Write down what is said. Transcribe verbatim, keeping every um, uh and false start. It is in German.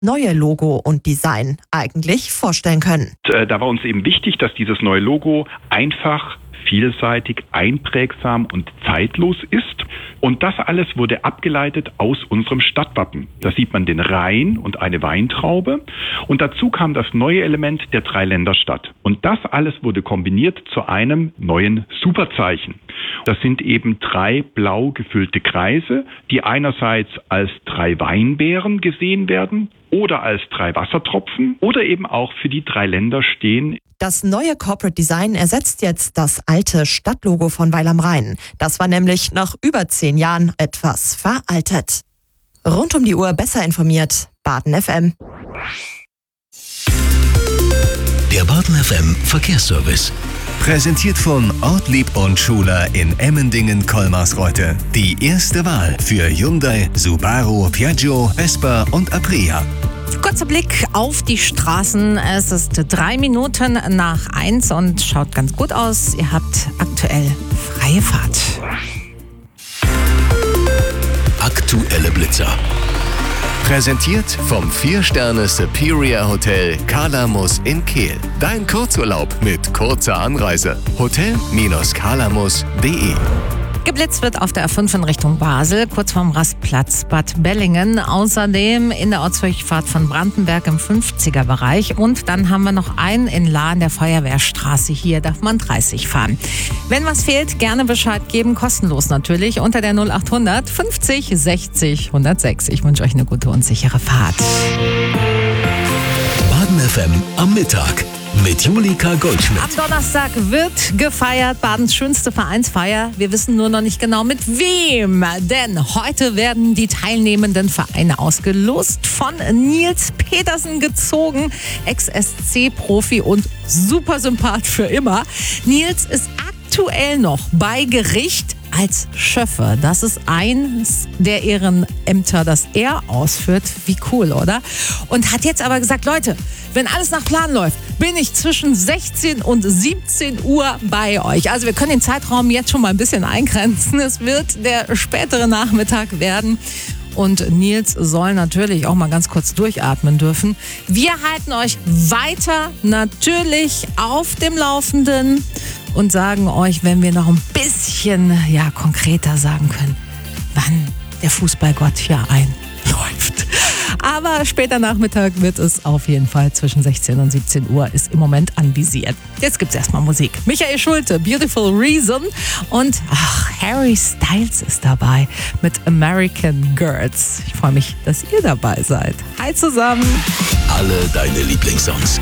neue Logo und Design eigentlich vorstellen können. Äh, da war uns eben wichtig, dass dieses neue Logo einfach, vielseitig, einprägsam und zeitlos ist. Und das alles wurde abgeleitet aus unserem Stadtwappen. Da sieht man den Rhein und eine Weintraube. Und dazu kam das neue Element der Dreiländerstadt. Und das alles wurde kombiniert zu einem neuen Superzeichen. Das sind eben drei blau gefüllte Kreise, die einerseits als drei Weinbeeren gesehen werden oder als drei Wassertropfen oder eben auch für die drei Länder stehen. Das neue Corporate Design ersetzt jetzt das alte Stadtlogo von Weil am Rhein. Das war nämlich nach über zehn Jahren etwas veraltet. Rund um die Uhr besser informiert, Baden F M. Der Baden F M Verkehrsservice. Präsentiert von Ortlieb und Schuler in Emmendingen-Kolmarsreuth. Die erste Wahl für Hyundai, Subaru, Piaggio, Vespa und Aprilia. Kurzer Blick auf die Straßen. Es ist drei Minuten nach eins und schaut ganz gut aus. Ihr habt aktuell freie Fahrt. Aktuelle Blitzer. Präsentiert vom vier Sterne Superior Hotel Kalamus in Kehl. Dein Kurzurlaub mit kurzer Anreise. hotel Bindestrich kalamus punkt de. Geblitzt wird auf der A fünf in Richtung Basel, kurz vorm Rastplatz Bad Bellingen. Außerdem in der Ortsdurchfahrt von Brandenberg im fünfziger Bereich. Und dann haben wir noch einen in Lahn der Feuerwehrstraße. Hier darf man dreißig fahren. Wenn was fehlt, gerne Bescheid geben. Kostenlos natürlich. Unter der null achthundert fünfzig sechzig hundertsechs. Ich wünsche euch eine gute und sichere Fahrt. Baden F M am Mittag. Mit Julika Goldschmidt. Am Donnerstag wird gefeiert, Badens schönste Vereinsfeier. Wir wissen nur noch nicht genau mit wem, denn heute werden die teilnehmenden Vereine ausgelost, von Nils Petersen gezogen, Ex-S C-Profi und Supersympath für immer. Nils ist aktuell noch bei Gericht als Schöffe. Das ist eins der Ehrenämter, das er ausführt. Wie cool, oder? Und hat jetzt aber gesagt, Leute, wenn alles nach Plan läuft, bin ich zwischen sechzehn und siebzehn Uhr bei euch. Also wir können den Zeitraum jetzt schon mal ein bisschen eingrenzen. Es wird der spätere Nachmittag werden. Und Nils soll natürlich auch mal ganz kurz durchatmen dürfen. Wir halten euch weiter natürlich auf dem Laufenden und sagen euch, wenn wir noch ein bisschen ja, konkreter sagen können, wann der Fußballgott hier einläuft. Aber später Nachmittag wird es auf jeden Fall zwischen sechzehn und siebzehn Uhr, ist im Moment anvisiert. Jetzt gibt's erstmal Musik. Michael Schulte, Beautiful Reason, und ach, Harry Styles ist dabei mit American Girls. Ich freue mich, dass ihr dabei seid. Hi zusammen. Alle deine Lieblingssongs.